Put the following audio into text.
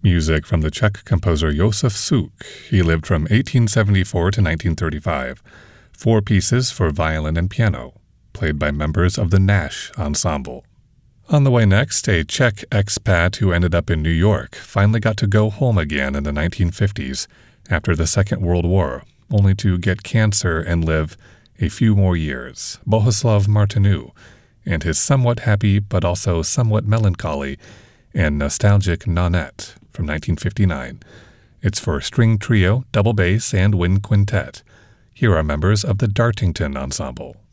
Music from the Czech composer Josef Suk. He lived from 1874 to 1935. 4 pieces for violin and piano, played by members of the Nash Ensemble. On the way next, a Czech expat who ended up in New York finally got to go home again in the 1950s after the Second World War, only to get cancer and live a few more years. Bohuslav Martinu and his somewhat happy but also somewhat melancholy and nostalgic Nonette from 1959. It's for string trio, double bass, and wind quintet. Here are members of the Dartington Ensemble.